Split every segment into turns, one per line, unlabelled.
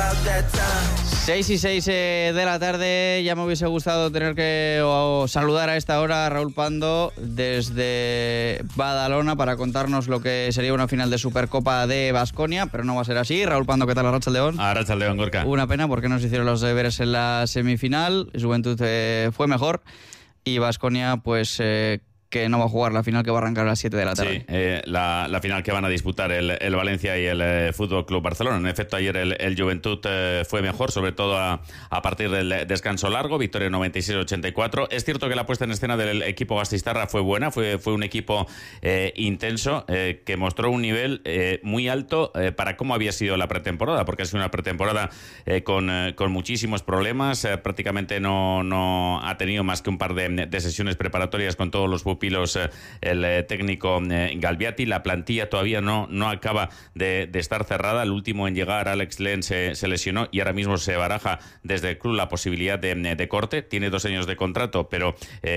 6:06 de la tarde. Ya me hubiese gustado tener que saludar a esta hora a Raúl Pando desde Badalona para contarnos lo que sería una final de Supercopa de Baskonia, pero no va a ser así. Raúl Pando, ¿qué tal? Arratsaldeon.
Arratsaldeon, Gorka.
Una pena porque no se hicieron los deberes en la semifinal. Juventud fue mejor y Baskonia pues que no va a jugar la final, que va a arrancar a las 7 de la tarde.
Sí, la final que van a disputar el Valencia y el Fútbol Club Barcelona. En efecto, ayer el Juventud fue mejor, sobre todo a partir del descanso largo, victoria 96-84. Es cierto que la puesta en escena del equipo gastistarra fue buena, fue un equipo intenso, que mostró un nivel muy alto para cómo había sido la pretemporada, porque ha sido una pretemporada con muchísimos problemas. Prácticamente no ha tenido más que un par de sesiones preparatorias con todos los pupilos el técnico Galbiati. La plantilla todavía no acaba de estar cerrada. El último en llegar, Alex Len, se lesionó y ahora mismo se baraja desde el club la posibilidad de corte. Tiene 2 años de contrato, pero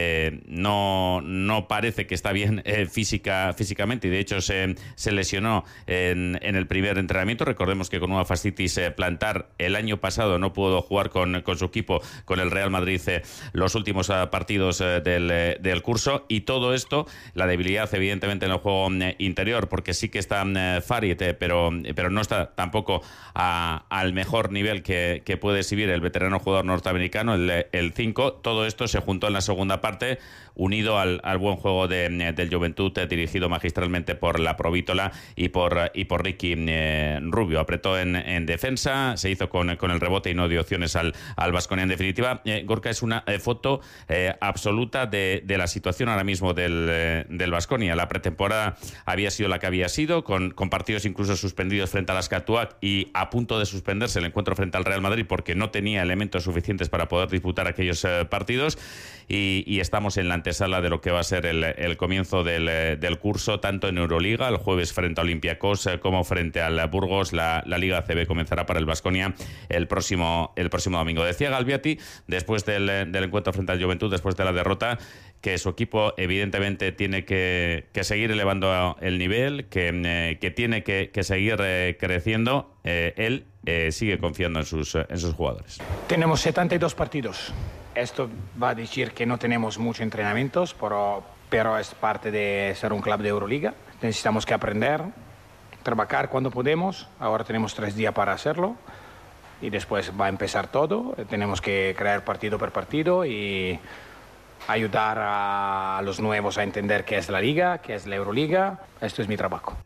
no parece que está bien físicamente, y de hecho se lesionó en el primer entrenamiento. Recordemos que con una fascitis plantar el año pasado no pudo jugar con su equipo, con el Real Madrid, los últimos partidos del curso. Y todo esto, la debilidad evidentemente en el juego interior, porque sí que está Farid, pero no está tampoco al mejor nivel que puede exhibir el veterano jugador norteamericano, el 5. Todo esto se juntó en la segunda parte, unido al buen juego del Juventud, dirigido magistralmente por la Provítola y por Ricky Rubio. Apretó en defensa, se hizo con el rebote y no dio opciones al Baskonia. En definitiva, Gorka, es una foto absoluta de la situación ahora mismo del Baskonia. La pretemporada había sido la que había sido, con partidos incluso suspendidos frente a las Catuac y a punto de suspenderse el encuentro frente al Real Madrid porque no tenía elementos suficientes para poder disputar aquellos partidos, y estamos en la antesala de lo que va a ser el comienzo del curso, tanto en Euroliga, el jueves frente a Olympiacos, como frente al Burgos. La Liga ACB comenzará para el Baskonia el próximo domingo. Decía Galbiati, después del encuentro frente al Juventud, después de la derrota, que su equipo evidentemente tiene que seguir elevando el nivel, que tiene que seguir creciendo. Él sigue confiando en sus jugadores.
Tenemos 72 partidos. Esto va a decir que no tenemos muchos entrenamientos, pero es parte de ser un club de Euroliga. Necesitamos que aprender, trabajar cuando podemos. Ahora tenemos 3 días para hacerlo y después va a empezar todo. Tenemos que crear partido por partido y ayudar a los nuevos a entender qué es la Liga, qué es la Euroliga. Esto es mi trabajo.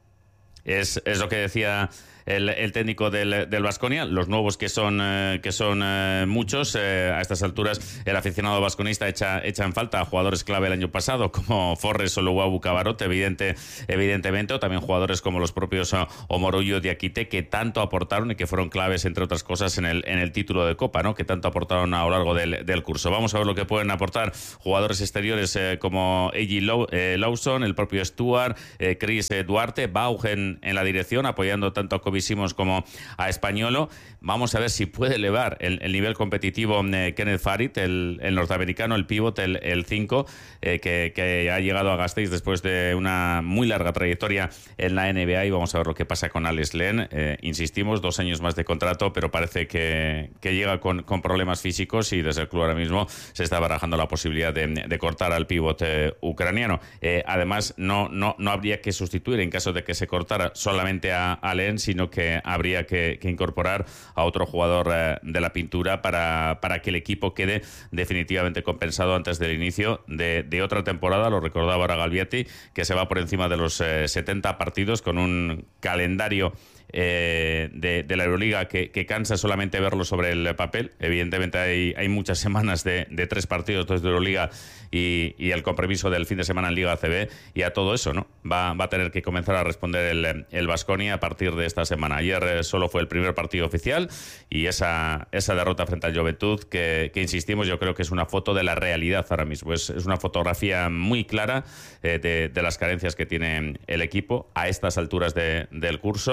Es lo que decía el técnico del Baskonia. Los nuevos que son muchos. A estas alturas el aficionado basconista echa en falta a jugadores clave el año pasado como Forres o Luau Cabarot, evidentemente, o también jugadores como los propios Omorullo Diakite, que tanto aportaron y que fueron claves, entre otras cosas, en el título de Copa, ¿no? Que tanto aportaron a lo largo del curso. Vamos a ver lo que pueden aportar jugadores exteriores como A.G. Lawson, el propio Stuart, Chris Duarte, Baug en la dirección, apoyando tanto a Kobe Simons como a Españolo. Vamos a ver si puede elevar el nivel competitivo Kenneth Farid, el norteamericano, el pívot, el 5, que ha llegado a Gasteiz después de una muy larga trayectoria en la NBA, y vamos a ver lo que pasa con Alex Len. Insistimos, 2 años más de contrato, pero parece que llega con problemas físicos, y desde el club ahora mismo se está barajando la posibilidad de cortar al pívot ucraniano. Además, no habría que sustituir, en caso de que se cortara, solamente a Len, sino que habría que incorporar a otro jugador de la pintura para que el equipo quede definitivamente compensado antes del inicio de otra temporada. Lo recordaba ahora Galbiati, que se va por encima de los 70 partidos, con un calendario de la Euroliga que cansa solamente verlo sobre el papel. Evidentemente hay muchas semanas de 3 partidos, 2 de Euroliga y el compromiso del fin de semana en Liga ACB, y a todo eso, ¿no? Va a tener que comenzar a responder el Baskonia a partir de esta semana. Ayer solo fue el primer partido oficial, y esa derrota frente al Juventud, que insistimos, yo creo que es una foto de la realidad ahora mismo. Es una fotografía muy clara de las carencias que tiene el equipo a estas alturas del curso.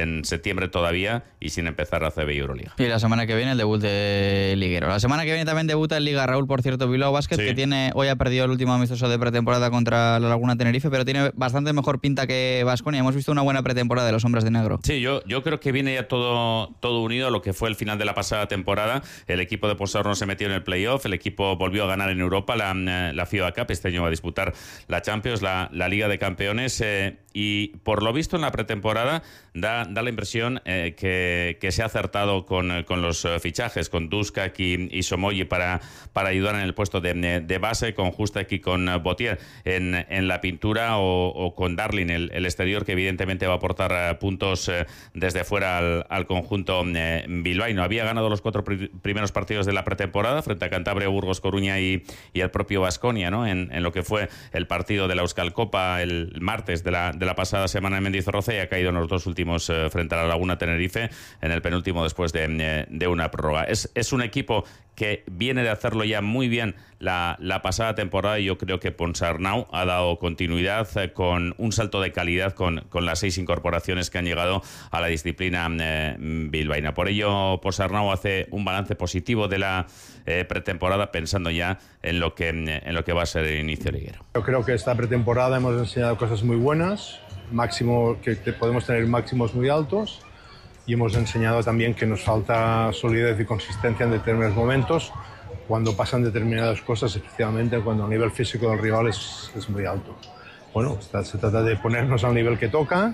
en septiembre todavía y sin empezar ACB y Euroliga.
Y la semana que viene el debut de liguero. La semana que viene también debuta en Liga, Raúl, por cierto, Bilbao Basket,
Sí.
que hoy ha perdido el último amistoso de pretemporada contra la Laguna Tenerife, pero tiene bastante mejor pinta que Baskonia. Hemos visto una buena pretemporada de los hombres de negro.
Sí, yo creo que viene ya todo unido a lo que fue el final de la pasada temporada. El equipo de Posarno se metió en el playoff, el equipo volvió a ganar en Europa la FIBA Cup, este año va a disputar la Champions, la Liga de Campeones, y por lo visto en la pretemporada da la impresión que se ha acertado con los fichajes, con Duskak y Somoyi para ayudar en el puesto de base, con Justek y con Botier en la pintura, o con Darlin, el exterior, que evidentemente va a aportar puntos desde fuera al conjunto bilbaíno. Había ganado los 4 primeros partidos de la pretemporada frente a Cantabria, Burgos, Coruña y el propio Baskonia, ¿no? En lo que fue el partido de la Euskal Copa el martes de la pasada semana en Mendizorroza, y ha caído en los 2 últimos frente a la Laguna Tenerife, en el penúltimo después de una prórroga. Es un equipo que viene de hacerlo ya muy bien la pasada temporada, y yo creo que Ponsarnau ha dado continuidad con un salto de calidad con las 6 incorporaciones que han llegado a la disciplina bilbaína. Por ello, Ponsarnau hace un balance positivo de la pretemporada, pensando ya en lo que va a ser el inicio liguero.
Yo creo que esta pretemporada hemos enseñado cosas muy buenas, que podemos tener máximos muy altos, y hemos enseñado también que nos falta solidez y consistencia en determinados momentos cuando pasan determinadas cosas, especialmente cuando el nivel físico del rival es muy alto. Bueno, se trata de ponernos al nivel que toca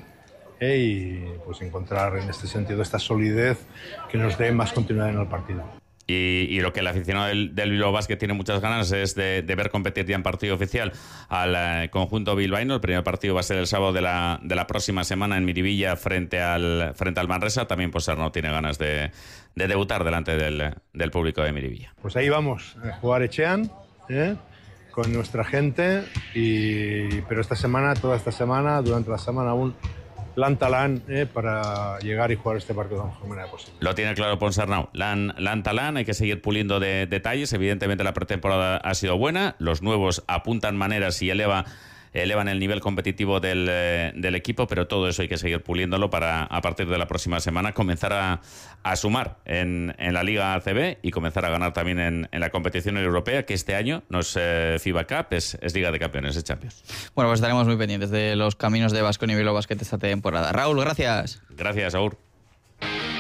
y pues encontrar en este sentido esta solidez que nos dé más continuidad en el partido.
Y lo que el aficionado del Bilbao Basket tiene muchas ganas es de ver competir ya en partido oficial al conjunto bilbaíno. El primer partido va a ser el sábado de la próxima semana en Miribilla frente al Manresa. También Posarnau tiene ganas de debutar delante del público de Miribilla.
Pues ahí vamos, a jugar Etxean, con nuestra gente, pero toda esta semana, durante la semana aún, lan-talan para llegar y jugar este partido de la mejor manera posible.
Lo tiene claro Ponsarnau. Lan-talan, hay que seguir puliendo detalles. Evidentemente la pretemporada ha sido buena. Los nuevos apuntan maneras y elevan el nivel competitivo del equipo, pero todo eso hay que seguir puliéndolo para, a partir de la próxima semana, comenzar a sumar en la Liga ACB y comenzar a ganar también en la competición europea, que este año no es FIBA Cup, es Liga de Campeones, es Champions.
Bueno, pues estaremos muy pendientes de los caminos de Baskonia y Bilbao Basket esta temporada. Raúl, gracias.
Gracias, Aur.